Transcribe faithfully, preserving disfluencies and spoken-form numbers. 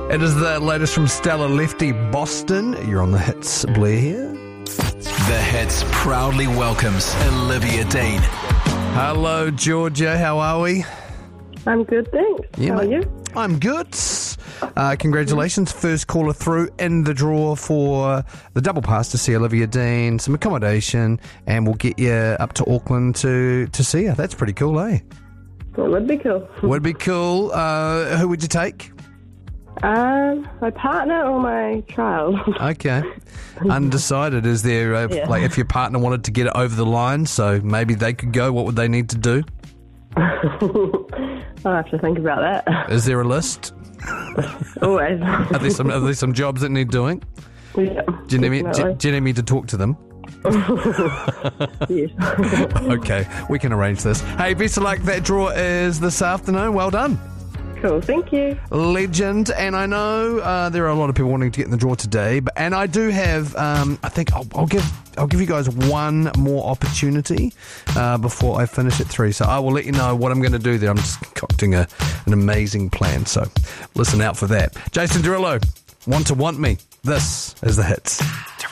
It is the latest from Stella Lefty Boston. You're on the Hits. Blair here. The Hits proudly welcomes Olivia Dean. Hello, Georgia. How are we? I'm good, thanks. Yeah, How are mate. you? I'm good. Uh, congratulations. First caller through in the draw for the double pass to see Olivia Dean, some accommodation, and we'll get you up to Auckland to, to see her. That's pretty cool, eh? It would be cool. Would be cool. Uh, who would you take? Um, my partner or my child? Okay. Undecided. Is there, a, Yeah. like, if your partner wanted to get it over the line, so maybe they could go, what would they need to do? I'll have to think about that. Is there a list? Always. Are there some, are there some jobs that need doing? Yeah, Do you, need me, do, definitely. do you need me to talk to them? Yes. Okay, we can arrange this. Hey, best of luck. That draw is this afternoon. Well done. Cool, thank you. Legend. And I know uh, there are a lot of people wanting to get in the draw today, but and I do have. Um, I think I'll, I'll give I'll give you guys one more opportunity uh, before I finish at three. So I will let you know what I'm going to do there. I'm just concocting a, an amazing plan. So listen out for that. Jason Derulo, Want to Want Me. This is the Hits.